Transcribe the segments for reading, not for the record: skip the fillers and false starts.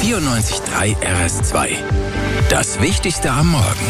94.3 RS2. Das Wichtigste am Morgen.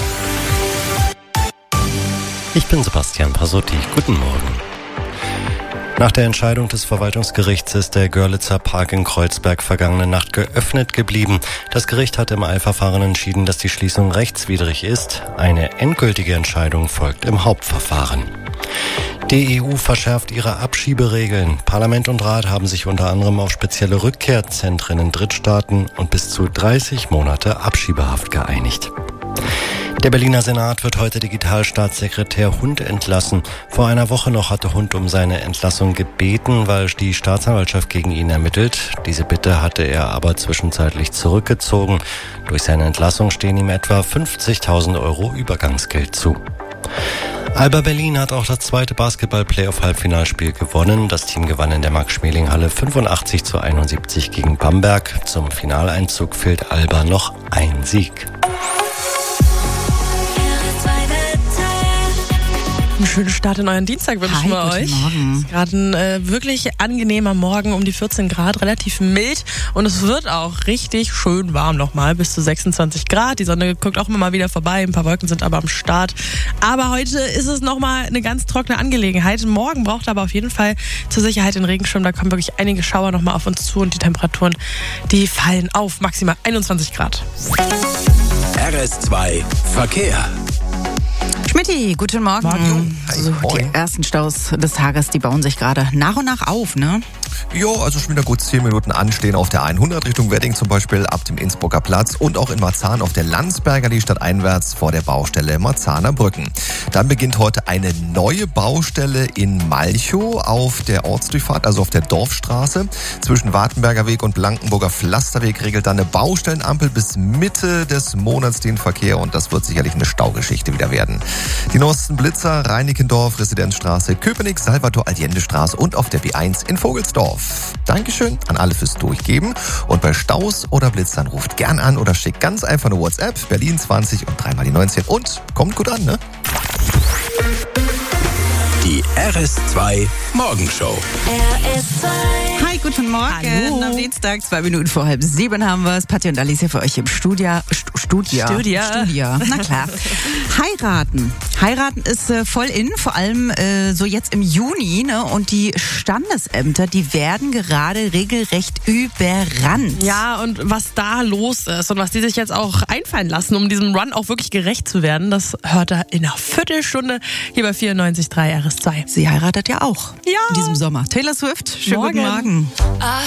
Ich bin Sebastian Pasotti. Guten Morgen. Nach der Entscheidung des Verwaltungsgerichts ist der Görlitzer Park in Kreuzberg vergangene Nacht geöffnet geblieben. Das Gericht hat im Eilverfahren entschieden, dass die Schließung rechtswidrig ist. Eine endgültige Entscheidung folgt im Hauptverfahren. Die EU verschärft ihre Abschieberegeln. Parlament und Rat haben sich unter anderem auf spezielle Rückkehrzentren in Drittstaaten und bis zu 30 Monate Abschiebehaft geeinigt. Der Berliner Senat wird heute Digitalstaatssekretär Hund entlassen. Vor einer Woche noch hatte Hund um seine Entlassung gebeten, weil die Staatsanwaltschaft gegen ihn ermittelt. Diese Bitte hatte er aber zwischenzeitlich zurückgezogen. Durch seine Entlassung stehen ihm etwa 50.000 € Übergangsgeld zu. Alba Berlin hat auch das zweite Basketball-Playoff-Halbfinalspiel gewonnen. Das Team gewann in der Max-Schmeling-Halle 85-71 gegen Bamberg. Zum Finaleinzug fehlt Alba noch ein Sieg. Einen schönen Start in euren Dienstag wünschen wir euch. Morgen. Es ist gerade ein wirklich angenehmer Morgen, um die 14 Grad, relativ mild. Und es wird auch richtig schön warm nochmal, bis zu 26 Grad. Die Sonne guckt auch immer mal wieder vorbei, ein paar Wolken sind aber am Start. Aber heute ist es nochmal eine ganz trockene Angelegenheit. Morgen braucht aber auf jeden Fall zur Sicherheit den Regenschirm. Da kommen wirklich einige Schauer nochmal auf uns zu und die Temperaturen, die fallen auf maximal 21 Grad. RS2 Verkehr. Schmidti, guten Morgen. So, die Moin. ersten Staus des Tages, die bauen sich gerade nach und nach auf, ne? Jo, also schon wieder gut 10 Minuten anstehen auf der 100 Richtung Wedding zum Beispiel ab dem Innsbrucker Platz und auch in Marzahn auf der Landsberger die stadteinwärts vor der Baustelle Marzahner Brücken. Dann beginnt heute eine neue Baustelle in Malchow auf der Ortsdurchfahrt, also auf der Dorfstraße. Zwischen Wartenberger Weg und Blankenburger Pflasterweg regelt dann eine Baustellenampel bis Mitte des Monats den Verkehr und das wird sicherlich eine Staugeschichte wieder werden. Die neuesten Blitzer, Reinickendorf, Residenzstraße, Köpenick, Salvator-Allende-Straße und auf der B1 in Vogelsdorf. Dankeschön an alle fürs Durchgeben. Und bei Staus oder Blitzern ruft gern an oder schickt ganz einfach eine WhatsApp. Berlin 20 und 3 mal die 19. Und kommt gut an, ne? Die RS2 Morgenshow. Hi, guten Morgen. Hallo. Am Dienstag, 2 Minuten vor 6:30 haben wir es. Patti und Alice hier für euch im Studia. Na klar. Heiraten ist voll in, vor allem so jetzt im Juni, ne? Und die Standesämter, die werden gerade regelrecht überrannt. Ja, und was da los ist und was die sich jetzt auch einfallen lassen, um diesem Run auch wirklich gerecht zu werden, das hört er in einer Viertelstunde hier bei 94.3 RS2. Sie heiratet ja auch. Ja. In diesem Sommer. Taylor Swift, schönen guten Morgen. I